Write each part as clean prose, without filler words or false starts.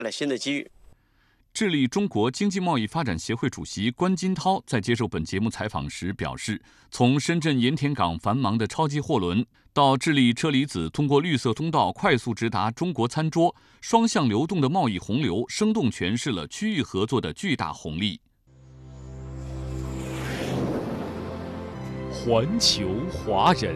了新的机遇。 智利中国经济贸易发展协会主席关金涛在接受本节目采访时表示，从深圳盐田港繁忙的超级货轮到智利车厘子通过绿色通道快速直达中国餐桌，双向流动的贸易洪流生动诠释了区域合作的巨大红利。 环球华人。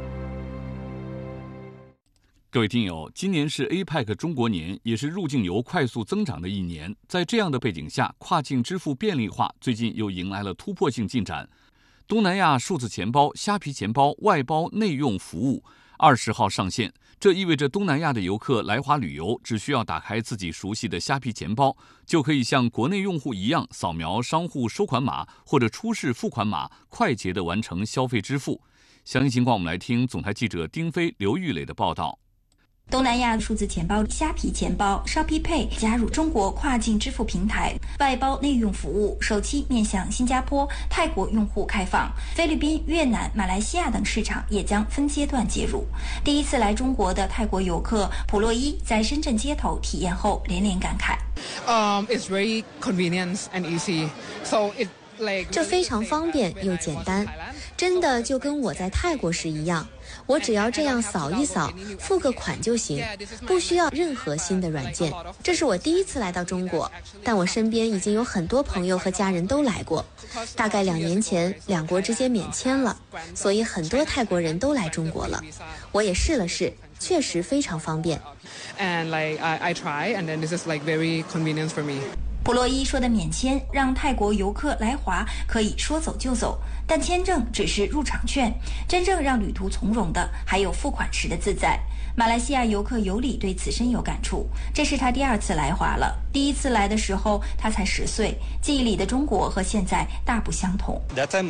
各位听友，今年是 APEC 中国年，也是入境游快速增长的一年。在这样的背景下，跨境支付便利化最近又迎来了突破性进展。东南亚数字钱包、虾皮钱包外包内用服务20号上线，这意味着东南亚的游客来华旅游，只需要打开自己熟悉的虾皮钱包，就可以像国内用户一样扫描商户收款码或者出示付款码，快捷地完成消费支付。详细情况我们来听总台记者丁飞、刘玉磊的报道。 东南亚数字钱包虾皮钱包 Shopee Pay 加入中国跨境支付平台外包内用服务，首期面向新加坡、泰国用户开放，菲律宾、越南、马来西亚等市场也将分阶段接入。第一次来中国的泰国游客普洛伊在深圳街头体验后连连感慨 ：It's very convenient and easy. So it 这非常方便又简单，真的就跟我在泰国时一样。我只要这样扫一扫，付个款就行，不需要任何新的软件。这是我第一次来到中国，但我身边已经有很多朋友和家人都来过。大概2年前，两国之间免签了，所以很多泰国人都来中国了。我也试了试，确实非常方便。 And I try, and then this is very convenient for me. 普洛伊说的免签让泰国游客来华可以说走就走，但签证只是入场券，真正让旅途从容的还有付款时的自在。马来西亚游客尤里对此深有感触，这是他第2次来华了。第1次来的时候他才10岁，记忆里的中国和现在大不相同。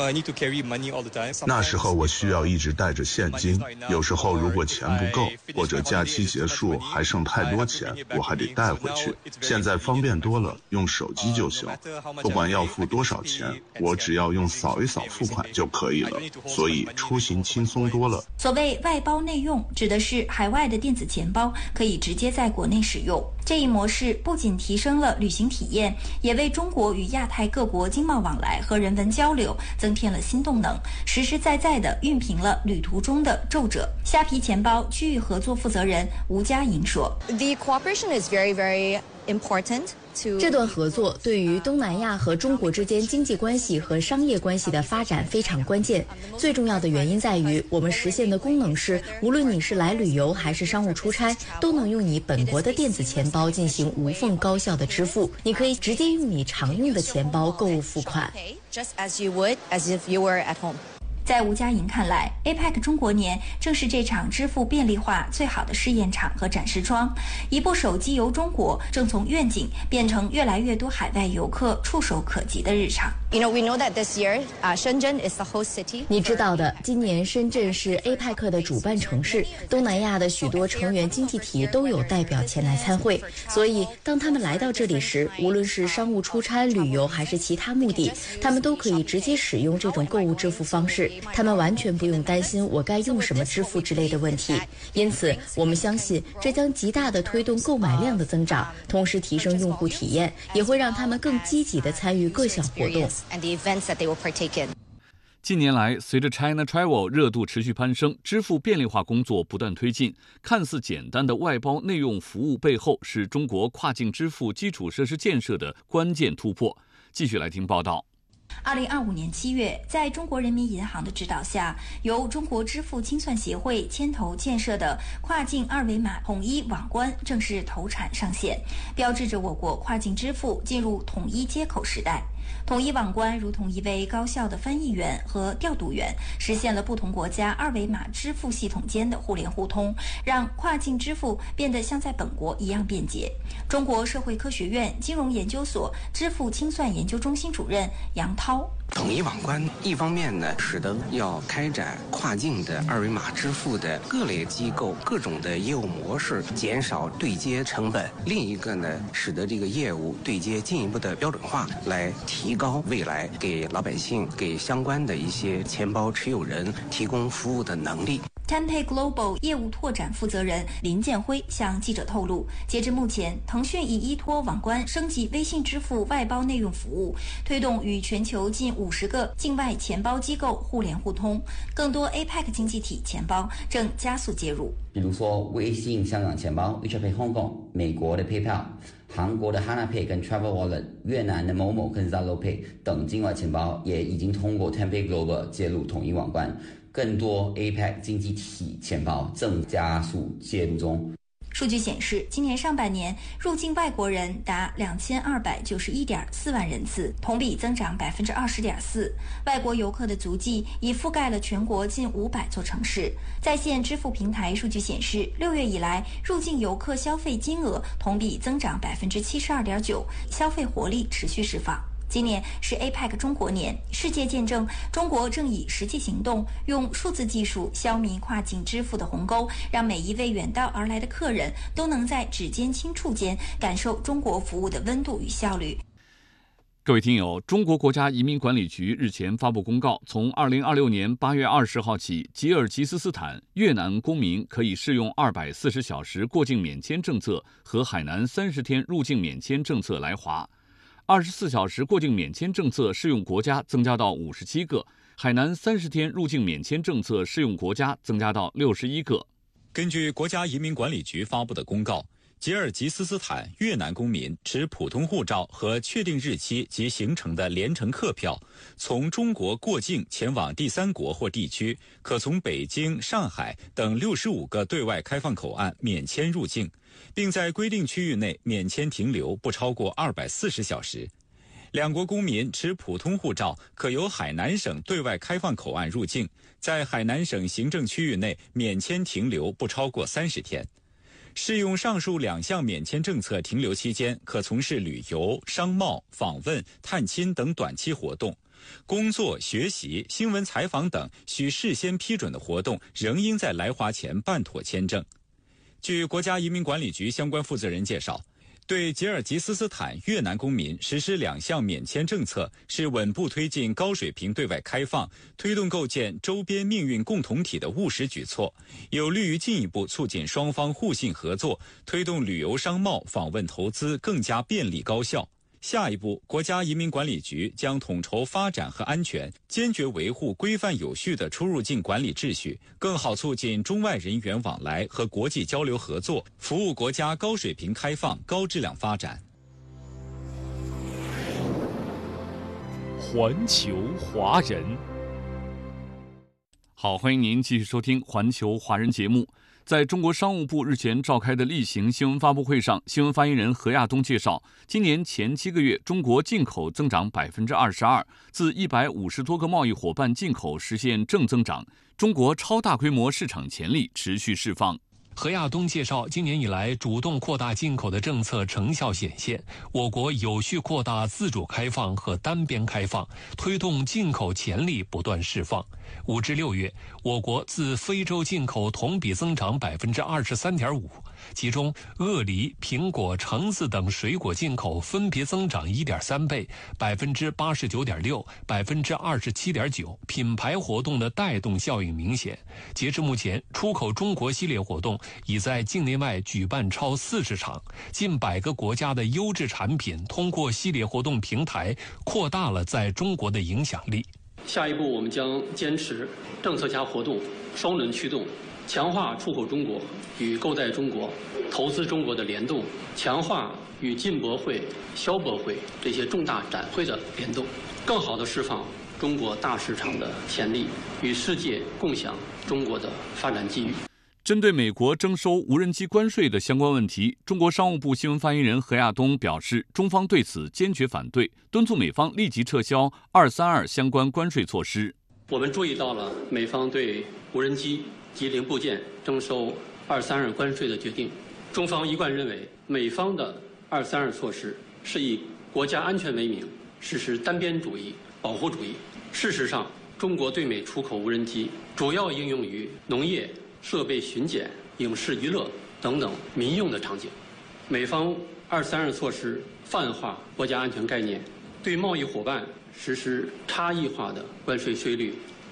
那时候我需要一直带着现金，有时候如果钱不够，或者假期结束还剩太多钱，我还得带回去。现在方便多了，用手机就行，不管要付多少钱，我只要用扫一扫付款就可以了，所以出行轻松多了。 所谓外包内用，指的是海外的电子钱包可以直接在国内使用。这一模式不仅提升了旅行体验，也为中国与亚太各国经贸往来和人文交流增添了新动能，实实在在地熨平了旅途中的皱褶。虾皮钱包区域合作负责人吴佳莹说 ：“The cooperation is very, very important。” 这段合作对于东南亚和中国之间经济关系和商业关系的发展非常关键。最重要的原因在于，我们实现的功能是，无论你是来旅游还是商务出差，都能用你本国的电子钱包进行无缝高效的支付。你可以直接用你常用的钱包购物付款。 在吴佳莹看来 ，APEC 中国年正是这场支付便利化最好的试验场和展示窗。一部手机游中国正从愿景变成越来越多海外游客触手可及的日常。 We know that this year, Shenzhen is the host city. 你知道的，今年深圳是 APEC 的主办城市，东南亚的许多成员经济体都有代表前来参会，所以当他们来到这里时，无论是商务出差、旅游还是其他目的，他们都可以直接使用这种购物支付方式。他们完全不用担心我该用什么支付之类的问题，因此我们相信这将极大地推动购买量的增长，同时提升用户体验，也会让他们更积极地参与各项活动。 近年来，随着 China Travel 热度持续攀升，支付便利化工作不断推进。看似简单的外包内用服务背后，是中国跨境支付基础设施建设的关键突破。继续来听报道。 2025年7月，在中国人民银行的指导下，由中国支付清算协会牵头建设的跨境二维码统一网关正式投产上线，标志着我国跨境支付进入统一接口时代。统一网关如同一位高效的翻译员和调度员，实现了不同国家二维码支付系统间的互联互通，让跨境支付变得像在本国一样便捷。中国社会科学院金融研究所支付清算研究中心主任杨涛。 统一网关一方面呢，使得要开展跨境的二维码支付的各类机构各种的业务模式减少对接成本；另一个呢，使得这个业务对接进一步的标准化，来提高未来给老百姓、给相关的一些钱包持有人提供服务的能力。 Tenpay Global 业务拓展负责人林建辉向记者透露，截至目前，腾讯已依托网关升级微信支付外包内用服务，推动与全球近50个境外钱包机构互联互通，更多 APEC 经济体钱包正加速介入。 比如说微信香港钱包 WeChat Pay Hong Kong、美国的 PayPal、韩国的 Hana Pay 跟 Travel Wallet、越南的某某跟 Zalo Pay 等境外钱包也已经通过 Tenpay Global 介入统一网关。更多 APEC 经济体钱包正加速介入中。 数据显示，今年上半年入境外国人达2291.4万人次，同比增长20.4%。外国游客的足迹已覆盖了全国近500座城市。在线支付平台数据显示，6月以来入境游客消费金额同比增长72.9%，消费活力持续释放。今年是 APEC 中国年，世界见证中国正以实际行动，用数字技术消弭跨境支付的鸿沟，让每一位远道而来的客人都能在指尖轻触间感受中国服务的温度与效率。 各位听友，中国国家移民管理局日前发布公告，从2026年8月20号起，吉尔吉斯斯坦、越南公民可以适用240小时过境免签政策和海南30天入境免签政策来华。24小时过境免签政策适用国家增加到57个，海南30天入境免签政策适用国家增加到61个。 根据国家移民管理局发布的公告，吉尔吉斯斯坦、越南公民持普通护照和确定日期及行程的联程客票，从中国过境前往第三国或地区，可从北京、上海等65个对外开放口岸免签入境，并在规定区域内免签停留不超过240小时。两国公民持普通护照可由海南省对外开放口岸入境，在海南省行政区域内免签停留不超过30天。适用上述2项免签政策停留期间，可从事旅游、商贸、访问、探亲等短期活动。工作、学习、新闻采访等需事先批准的活动，仍应在来华前办妥签证。据国家移民管理局相关负责人介绍，对吉尔吉斯斯坦、越南公民实施2项免签政策，是稳步推进高水平对外开放、推动构建周边命运共同体的务实举措，有利于进一步促进双方互信合作，推动旅游、商贸、访问、投资更加便利高效。下一步，国家移民管理局将统筹发展和安全，坚决维护规范有序的出入境管理秩序，更好促进中外人员往来和国际交流合作，服务国家高水平开放、高质量发展。 环球华人， 好，欢迎您继续收听环球华人节目。在中国商务部日前召开的例行新闻发布会上，新闻发言人何亚东介绍，今年前7个月，中国进口增长22%，自150多个贸易伙伴进口实现正增长，中国超大规模市场潜力持续释放。 何亚东介绍，今年以来主动扩大进口的政策成效显现，我国有序扩大自主开放和单边开放，推动进口潜力不断释放。5至6月，我国自非洲进口同比增长23.5%，其中鳄梨、苹果、橙子等水果进口分别增长1.3倍，89.6%、27.9%，品牌活动的带动效应明显。截至目前，出口中国系列活动已在境内外举办超40场，近100个国家的优质产品通过系列活动平台扩大了在中国的影响力。 下一步，我们将坚持政策加活动双轮驱动，强化出口中国与购带中国、投资中国的联动，强化与进博会、消博会这些重大展会的联动，更好地释放中国大市场的潜力，与世界共享中国的发展机遇。 针对美国征收无人机关税的相关问题，中国商务部新闻发言人何亚东表示，中方对此坚决反对，敦促美方立即撤销232相关关税措施。 我们注意到了美方对无人机及零部件征收232关税的决定，中方一贯认为，美方的232措施是以国家安全为名，实施单边主义、保护主义。事实上，中国对美出口无人机主要应用于农业、设备巡检、影视娱乐等等民用的场景。美方232措施泛化国家安全概念，对贸易伙伴实施差异化的关税税率，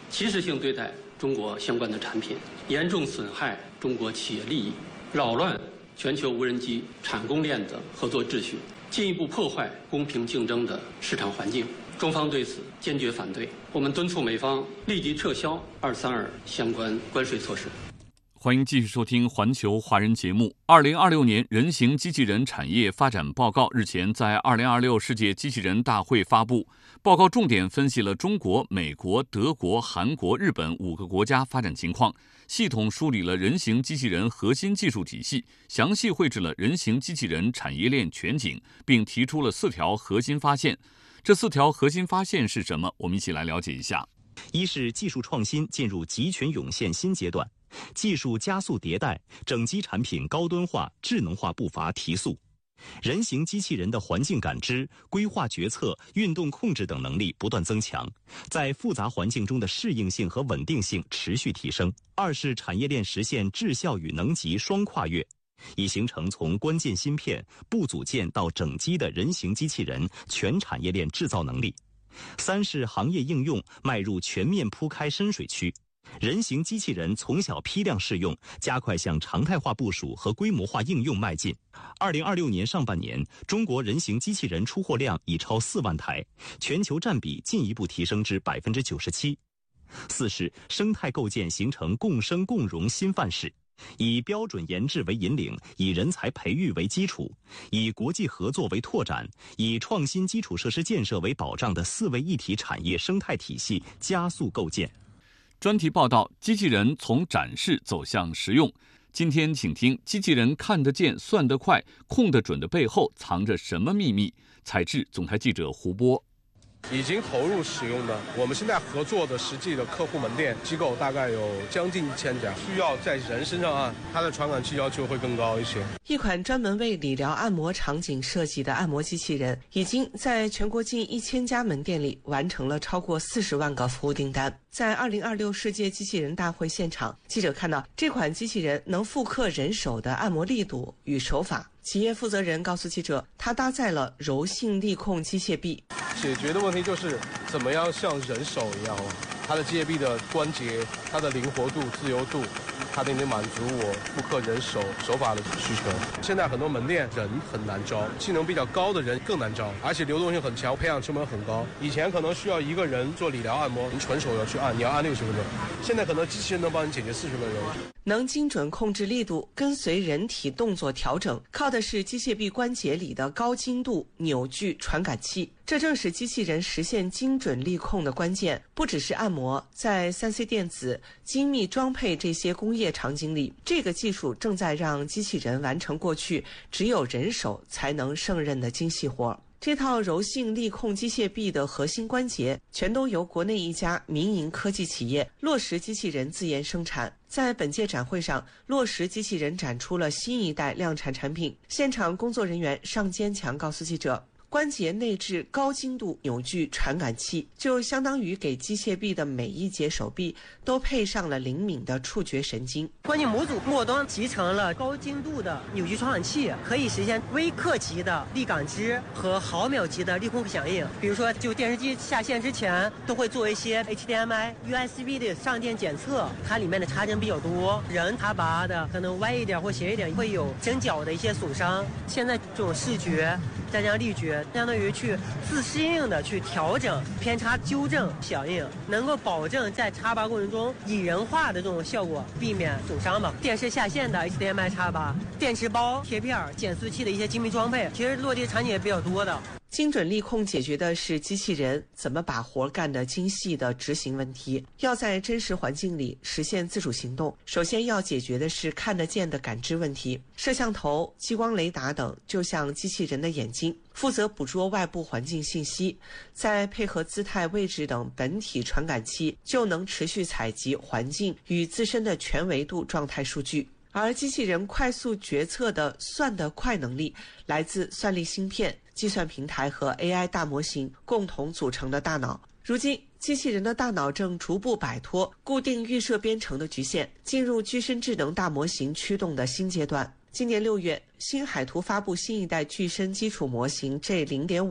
歧视性对待中国相关的产品，严重损害中国企业利益，扰乱全球无人机产供链的合作秩序，进一步破坏公平竞争的市场环境。中方对此坚决反对，我们敦促美方立即撤销232相关关税措施。 欢迎继续收听环球华人节目。2026年人形机器人产业发展报告日前在2026世界机器人大会发布。报告重点分析了中国、美国、德国、韩国、日本5个国家发展情况，系统梳理了人形机器人核心技术体系，详细绘制了人形机器人产业链全景，并提出了4条核心发现。这4条核心发现是什么？我们一起来了解一下。 一是技术创新进入集群涌现新阶段，技术加速迭代，整机产品高端化、智能化步伐提速。人形机器人的环境感知、规划决策、运动控制等能力不断增强，在复杂环境中的适应性和稳定性持续提升。二是产业链实现质效与能级双跨越，已形成从关键芯片、部组件到整机的人形机器人全产业链制造能力。三是行业应用迈入全面铺开深水区，人形机器人从小批量试用，加快向常态化部署和规模化应用迈进。2026年上半年，中国人形机器人出货量已超4万台，全球占比进一步提升至97%。四是生态构建形成共生共荣新范式，以标准研制为引领，以人才培育为基础，以国际合作为拓展，以创新基础设施建设为保障的4位一体产业生态体系加速构建。 专题报道：机器人从展示走向实用。今天请听机器人看得见、算得快、控得准的背后藏着什么秘密？采制总台记者胡波。 已经投入使用的，我们现在合作的实际的客户门店机构大概有将近1000家，需要在人身上按，它的传感器要求会更高一些。 一款专门为理疗按摩场景设计的按摩机器人，已经在全国近1000家门店里完成了超过40万个服务订单。在2026世界机器人大会现场，记者看到这款机器人能复刻人手的按摩力度与手法。企业负责人告诉记者，它搭载了柔性力控机械臂， 解决的问题就是怎么样像人手一样，它的机械臂的关节、它的灵活度、自由度，它得满足我复刻人手法的需求。现在很多门店人很难招，技能比较高的人更难招，而且流动性很强，培养成本很高。以前可能需要一个人做理疗按摩，你纯手要去按，你要按60分钟，现在可能机器人能帮你解决40分钟。 能精准控制力度，跟随人体动作调整，靠的是机械臂关节里的高精度扭矩传感器。这正是机器人实现精准力控的关键。不只是按摩，在3C 电子、精密装配这些工业场景里，这个技术正在让机器人完成过去只有人手才能胜任的精细活。这套柔性力控机械臂的核心关节全都由国内一家民营科技企业落实机器人自研生产。在本届展会上，落实机器人展出了新一代量产产品。现场工作人员尚坚强告诉记者，关节内置高精度扭矩传感器，就相当于给机械臂的每一节手臂都配上了灵敏的触觉神经。 关节模组末端集成了高精度的扭矩传感器，可以实现微克级的力感知和毫秒级的力控响应。比如说，就电视机下线之前，都会做一些 HDMI、USB 的上电检测，它里面的插针比较多，人他拔的可能歪一点或斜一点，会有针脚的一些损伤。现在这种视觉再加上力觉，相当于去自适应的去调整偏差纠正响应，能够保证在插拔过程中拟人化的这种效果，避免损伤吧。电视下线的 HDMI 插拔、电池包、贴片、减速器的一些精密装配，其实落地场景也比较多的。 精准力控解决的是机器人怎么把活干得精细的执行问题。要在真实环境里实现自主行动，首先要解决的是看得见的感知问题。摄像头、激光雷达等就像机器人的眼睛，负责捕捉外部环境信息，再配合姿态、位置等本体传感器，就能持续采集环境与自身的全维度状态数据。而机器人快速决策的算得快能力，来自算力芯片、计算平台和 AI 大模型共同组成的大脑。如今，机器人的大脑正逐步摆脱固定预设编程的局限，进入具身智能大模型驱动的新阶段。今年6月，新海图发布新一代具身基础模型 G0.5，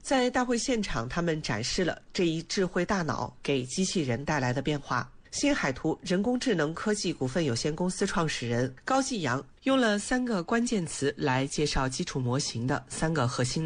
在大会现场，他们展示了这一智慧大脑给机器人带来的变化。新海图人工智能科技股份有限公司创始人高继阳用了3个关键词来介绍基础模型的3个核心